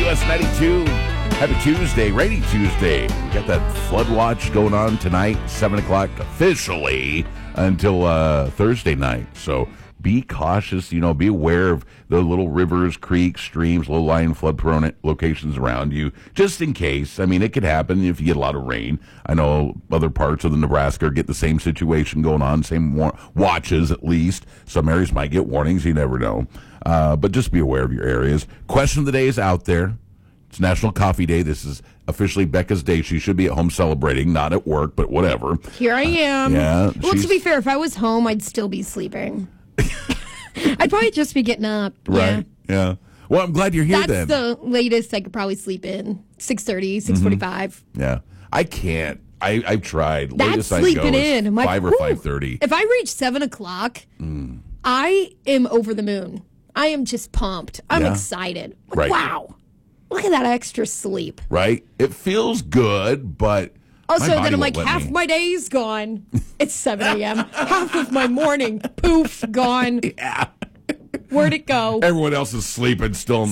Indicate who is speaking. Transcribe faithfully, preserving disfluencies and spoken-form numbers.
Speaker 1: S ninety-two. Happy Tuesday, rainy Tuesday. We got that flood watch going on tonight, seven o'clock officially until uh, Thursday night. So be cautious, you know, be aware of the little rivers, creeks, streams, low-lying flood-prone locations around you, just in case. I mean, it could happen if you get a lot of rain. I know other parts of the Nebraska get the same situation going on, same wa- watches at least. Some areas might get warnings, you never know. Uh, but just be aware of your areas. Question of the day is out there. It's National Coffee Day. This is officially Becca's day. She should be at home celebrating, not at work, but whatever.
Speaker 2: Here I am.
Speaker 1: Uh, yeah.
Speaker 2: Well, to be fair, if I was home, I'd still be sleeping. I'd probably just be getting up.
Speaker 1: Right. Yeah. yeah. Well, I'm glad you're here
Speaker 2: That's
Speaker 1: then.
Speaker 2: That's the latest I could probably sleep in. six thirty, six forty-five.
Speaker 1: Mm-hmm. Yeah. I can't. I, I've tried.
Speaker 2: That's
Speaker 1: Latest
Speaker 2: sleeping
Speaker 1: I go
Speaker 2: in. I'm like,
Speaker 1: five or
Speaker 2: whew.
Speaker 1: five thirty.
Speaker 2: If I reach seven o'clock, mm. I am over the moon. I am just pumped. I'm
Speaker 1: yeah.
Speaker 2: excited. Like,
Speaker 1: right.
Speaker 2: Wow. Look at that extra sleep.
Speaker 1: Right? It feels good, but
Speaker 2: also,
Speaker 1: my body
Speaker 2: then I'm
Speaker 1: won't
Speaker 2: like,
Speaker 1: let
Speaker 2: half
Speaker 1: me.
Speaker 2: my day's gone. It's seven a.m. Half of my morning, poof, gone.
Speaker 1: Yeah.
Speaker 2: Where'd it go?
Speaker 1: Everyone else is sleeping still in